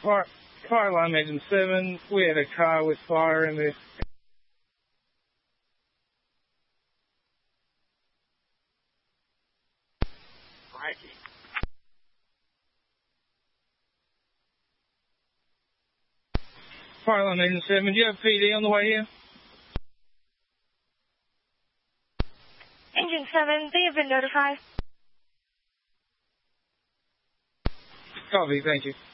Fire alarm engine 7. We had a car with fire in there. Fire alarm engine 7. Do you have PD on the way here? Engine 7, they have been notified. Copy, thank you.